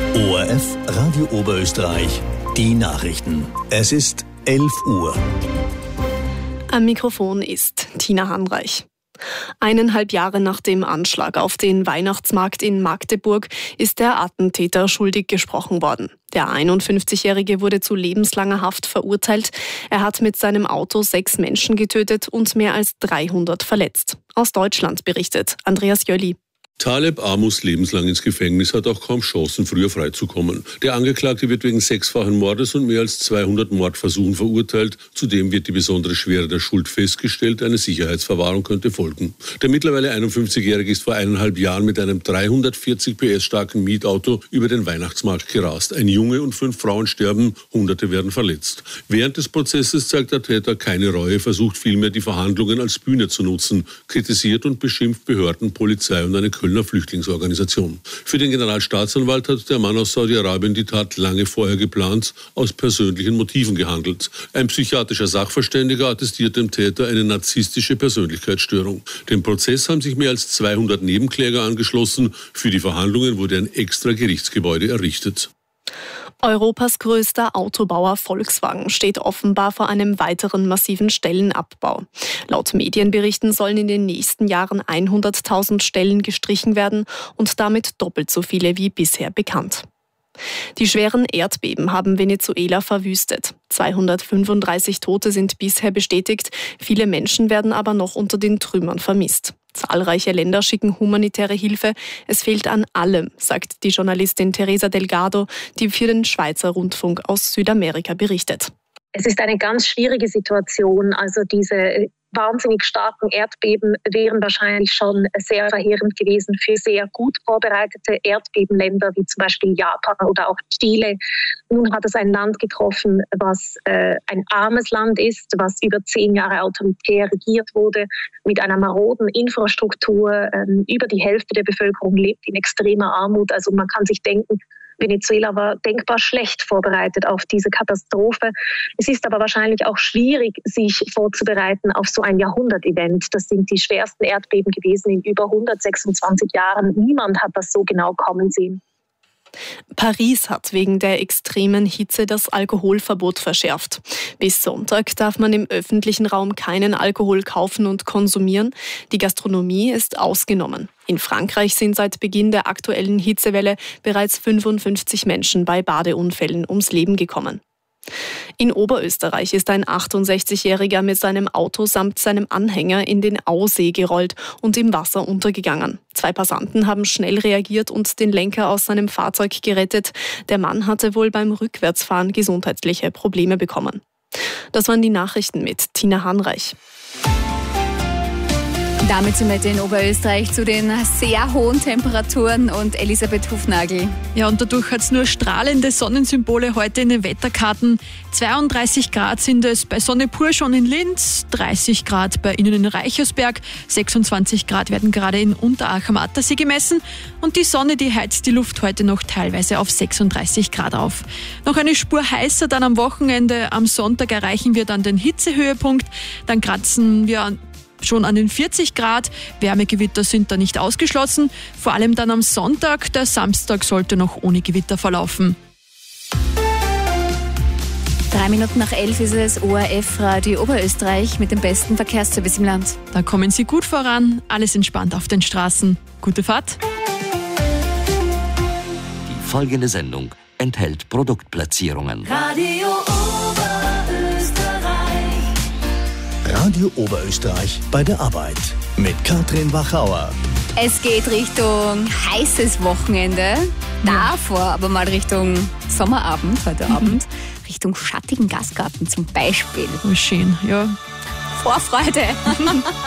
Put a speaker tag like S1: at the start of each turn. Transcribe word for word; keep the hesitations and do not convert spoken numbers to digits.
S1: O R F Radio Oberösterreich, die Nachrichten. Es ist elf Uhr.
S2: Am Mikrofon ist Tina Hanreich. Eineinhalb Jahre nach dem Anschlag auf den Weihnachtsmarkt in Magdeburg ist der Attentäter schuldig gesprochen worden. Der einundfünfzigjährige wurde zu lebenslanger Haft verurteilt. Er hat mit seinem Auto sechs Menschen getötet und mehr als dreihundert verletzt. Aus Deutschland berichtet Andreas Jöli.
S3: Taleb A. muss lebenslang ins Gefängnis, hat auch kaum Chancen, früher freizukommen. Der Angeklagte wird wegen sechsfachen Mordes und mehr als zweihundert Mordversuchen verurteilt. Zudem wird die besondere Schwere der Schuld festgestellt. Eine Sicherheitsverwahrung könnte folgen. Der mittlerweile einundfünfzigjährige ist vor eineinhalb Jahren mit einem dreihundertvierzig P S starken Mietauto über den Weihnachtsmarkt gerast. Ein Junge und fünf Frauen sterben, Hunderte werden verletzt. Während des Prozesses zeigt der Täter keine Reue, versucht vielmehr die Verhandlungen als Bühne zu nutzen, kritisiert und beschimpft Behörden, Polizei und eine Kölner Flüchtlingsorganisation. Für den Generalstaatsanwalt hat der Mann aus Saudi-Arabien die Tat lange vorher geplant, aus persönlichen Motiven gehandelt. Ein psychiatrischer Sachverständiger attestiert dem Täter eine narzisstische Persönlichkeitsstörung. Dem Prozess haben sich mehr als zweihundert Nebenkläger angeschlossen. Für die Verhandlungen wurde ein extra Gerichtsgebäude errichtet.
S2: Europas größter Autobauer Volkswagen steht offenbar vor einem weiteren massiven Stellenabbau. Laut Medienberichten sollen in den nächsten Jahren hunderttausend Stellen gestrichen werden und damit doppelt so viele wie bisher bekannt. Die schweren Erdbeben haben Venezuela verwüstet. zweihundertfünfunddreißig Tote sind bisher bestätigt, viele Menschen werden aber noch unter den Trümmern vermisst. Zahlreiche Länder schicken humanitäre Hilfe. Es fehlt an allem, sagt die Journalistin Teresa Delgado, die für den Schweizer Rundfunk aus Südamerika berichtet.
S4: Es ist eine ganz schwierige Situation. Also diese wahnsinnig starken Erdbeben wären wahrscheinlich schon sehr verheerend gewesen für sehr gut vorbereitete Erdbebenländer wie zum Beispiel Japan oder auch Chile. Nun hat es ein Land getroffen, was äh, ein armes Land ist, was über zehn Jahre autoritär regiert wurde, mit einer maroden Infrastruktur. Ähm, über die Hälfte der Bevölkerung lebt in extremer Armut. Also man kann sich denken, Venezuela war denkbar schlecht vorbereitet auf diese Katastrophe. Es ist aber wahrscheinlich auch schwierig, sich vorzubereiten auf so ein Jahrhundert-Event. Das sind die schwersten Erdbeben gewesen in über hundertsechsundzwanzig Jahren. Niemand hat das so genau kommen sehen.
S2: Paris hat wegen der extremen Hitze das Alkoholverbot verschärft. Bis Sonntag darf man im öffentlichen Raum keinen Alkohol kaufen und konsumieren. Die Gastronomie ist ausgenommen. In Frankreich sind seit Beginn der aktuellen Hitzewelle bereits fünfundfünfzig Menschen bei Badeunfällen ums Leben gekommen. In Oberösterreich ist ein achtundsechzigjähriger mit seinem Auto samt seinem Anhänger in den Ausee gerollt und im Wasser untergegangen. Zwei Passanten haben schnell reagiert und den Lenker aus seinem Fahrzeug gerettet. Der Mann hatte wohl beim Rückwärtsfahren gesundheitliche Probleme bekommen. Das waren die Nachrichten mit Tina Hanreich.
S5: Damit sind wir jetzt in Oberösterreich zu den sehr hohen Temperaturen und Elisabeth Hufnagel.
S6: Ja, und dadurch hat es nur strahlende Sonnensymbole heute in den Wetterkarten. zweiunddreißig Grad sind es bei Sonne pur schon in Linz, dreißig Grad bei Ihnen in Reichersberg, sechsundzwanzig Grad werden gerade in Unterach am Attersee gemessen und die Sonne, die heizt die Luft heute noch teilweise auf sechsunddreißig Grad auf. Noch eine Spur heißer dann am Wochenende. Am Sonntag erreichen wir dann den Hitzehöhepunkt. Dann kratzen wir schon an den vierzig Grad. Wärmegewitter sind da nicht ausgeschlossen. Vor allem dann am Sonntag. Der Samstag sollte noch ohne Gewitter verlaufen.
S5: Drei Minuten nach elf ist es O R F Radio Oberösterreich mit dem besten Verkehrsservice im Land.
S6: Da kommen Sie gut voran. Alles entspannt auf den Straßen. Gute Fahrt.
S1: Die folgende Sendung enthält Produktplatzierungen.
S7: Radio
S1: Radio Oberösterreich bei der Arbeit mit Katrin Wachauer.
S5: Es geht Richtung heißes Wochenende. Davor aber mal Richtung Sommerabend, heute mhm. Abend. Richtung schattigen Gastgarten zum Beispiel.
S6: Oh, schön, ja.
S5: Vorfreude.